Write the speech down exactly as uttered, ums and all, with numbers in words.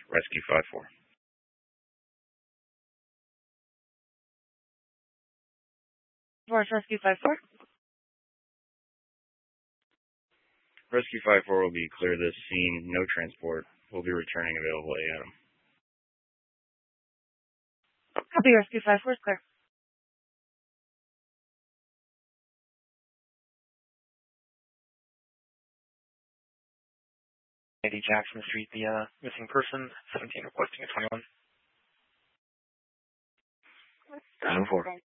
Rescue five four. Force Rescue five four. Rescue five four will be clear this scene. No transport. We'll be returning available A Adam. Copy. Rescue five four is clear. eighty Jackson Street, the uh, missing person, seventeen requesting a twenty-one. Down four.